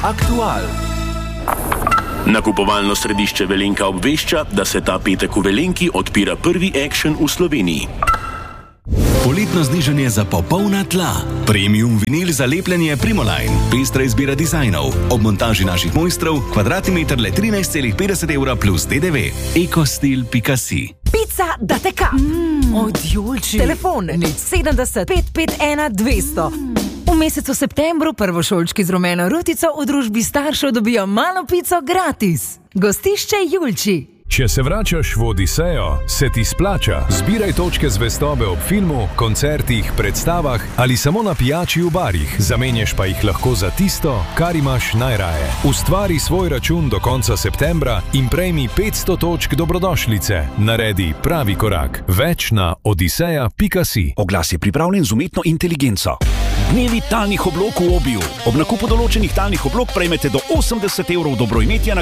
Aktual. Nakupovalno središče Velenka obvešča, da se ta petek v Velenki odpira prvi Action v Sloveniji. Poletno znižanje za popolna tla. Premium vinil za lepljenje Primoline. Pestra izbira dizajnov. Ob montaži naših mojstrov kvadratni meter le 13,50 € plus DDV. Ekostil.si. Pica da teka. Od Julči. Telefon 70 551 200. V mesecu septembru prvošolčki z rumeno rutico v družbi staršev dobijo malo pico gratis. Gostišče Julči. Če se vračaš v Odisejo, se ti splača. Zbiraj točke zvestobe ob filmu, koncertih, predstavah ali samo na pijači v barih. Zamenjaš pa jih lahko za tisto, kar imaš najraje. Ustvari svoj račun do konca septembra in prejmi 500 točk dobrodošlice. Naredi pravi korak. Več na odiseja.si. Oglas je pripravljen z umetno inteligenco. Dnevi talnih oblog v Obiu. Ob nakupu določenih talnih oblog prejmete do 80 € dobroimetja na